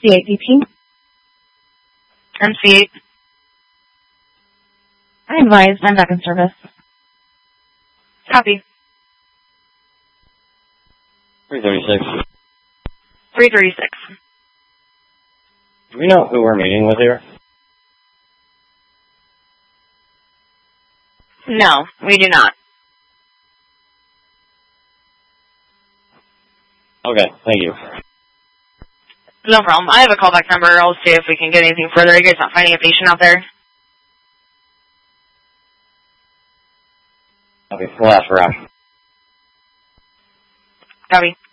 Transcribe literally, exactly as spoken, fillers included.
C eight D P. M C eight. I advise I'm back in service. Copy. three thirty-six. three thirty-six. Do we know who we're meeting with here? No, we do not. Okay, thank you. No problem. I have a callback number. I'll see if we can get anything further. Are you guys not finding a patient out there? Okay, we'll ask around. Copy.